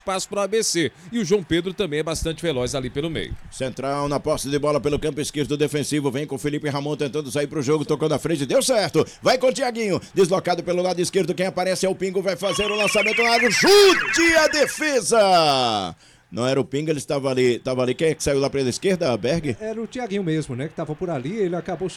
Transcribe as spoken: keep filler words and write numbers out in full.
Passo para o A B C. E o João Pedro também é bastante veloz ali pelo meio. Central na posse de bola pelo campo esquerdo defensivo. Vem com o Felipe Ramon tentando sair pro jogo. Tocou na frente, deu certo. Vai com o Thiaguinho. Deslocado pelo lado esquerdo. Quem aparece é o Pingo. Vai fazer o lançamento na área. Chute a defesa. Não era o Pingo, ele estava ali. Estava ali. Quem é que saiu lá pela esquerda, Berg? Era o Thiaguinho mesmo, né? Que estava por ali. Ele acabou